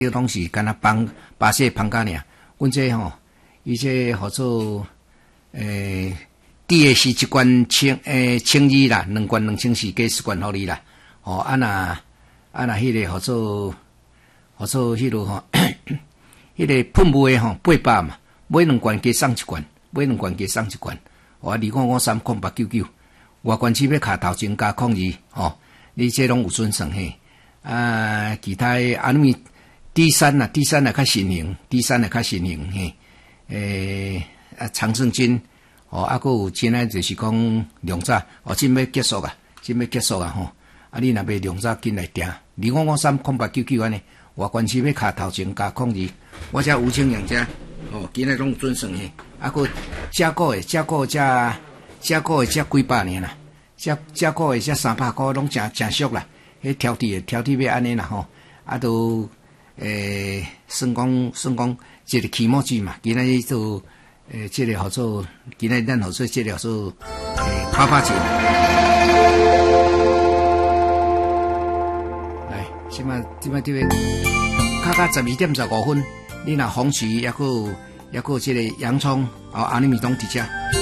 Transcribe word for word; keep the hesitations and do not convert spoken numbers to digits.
这个东西干那帮把些旁干尔，阮这吼，伊这号做诶，第二是一罐千诶千二啦，两罐两千四加十罐互你啦。哦，啊那啊那迄个号做号做迄落吼，迄个喷雾诶吼八百嘛，买两罐加送一罐，买两罐加送一罐。哦，二五五三空八九九，外观市要卡头前加空二，吼，你这拢有准算嘿。啊，其他安尼。第三啦，第三啦较新型，第三啦较新型嘿，诶啊长胜金哦，啊，佮有今仔就是讲量早哦，真要结束啊，真要结束啊吼！啊，你若要量早紧来订，二五五三空八九九安尼，外观是要卡头前加空二，我遮吴清阳遮哦，今仔拢准算嘿，啊，佮加购诶，加购加加购诶，加几百年啦，加加购诶，加三百箍拢诚诚俗啦，迄挑剔诶，挑剔要安尼啦吼，啊都。诶，算讲算讲，即个期末季嘛，今仔日做诶，即个号做，今仔日咱号做即个号做诶，八八节。来，即摆即摆这个，较到十二点十五分，你若红旗，抑个抑个即个洋葱，哦，阿尼米东伫遮。